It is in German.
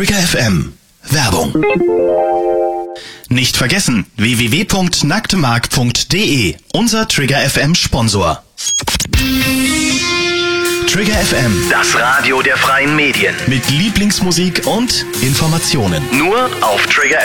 Trigger FM. Werbung. Nicht vergessen, www.nacktemark.de, unser Trigger FM Sponsor. Trigger FM, Das Radio der freien Medien. mit Lieblingsmusik und Informationen. Nur auf Trigger